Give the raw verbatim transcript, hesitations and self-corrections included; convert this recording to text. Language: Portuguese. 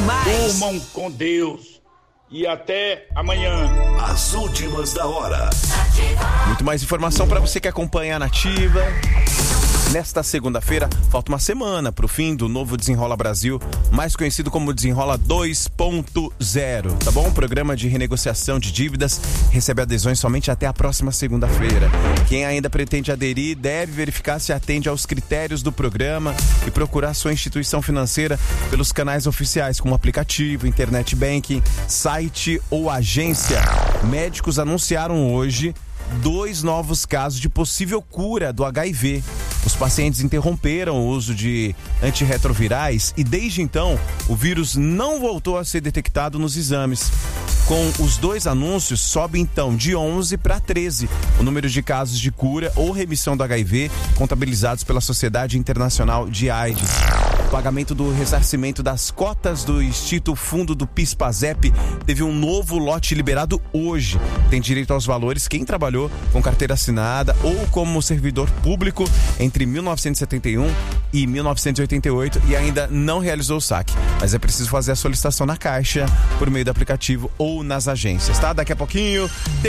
demais. Durmam com Deus e até amanhã. As últimas da hora. Muito mais informação para você que acompanha a Nativa. Nesta segunda-feira, falta uma semana para o fim do novo Desenrola Brasil, mais conhecido como Desenrola dois ponto zero, tá bom? O programa de renegociação de dívidas recebe adesões somente até a próxima segunda-feira. Quem ainda pretende aderir deve verificar se atende aos critérios do programa e procurar sua instituição financeira pelos canais oficiais, como aplicativo, internet banking, site ou agência. Médicos anunciaram hoje dois novos casos de possível cura do H I V. Os pacientes interromperam o uso de antirretrovirais e desde então o vírus não voltou a ser detectado nos exames. Com os dois anúncios, sobe então de onze para treze o número de casos de cura ou remissão do H I V contabilizados pela Sociedade Internacional de AIDS. O pagamento do ressarcimento das cotas do extinto fundo do PIS/PASEP teve um novo lote liberado hoje. Tem direito aos valores quem trabalhou com carteira assinada ou como servidor público entre mil novecentos e setenta e um e mil novecentos e oitenta e oito e ainda não realizou o saque. Mas é preciso fazer a solicitação na Caixa, por meio do aplicativo ou nas agências, tá? Daqui a pouquinho tem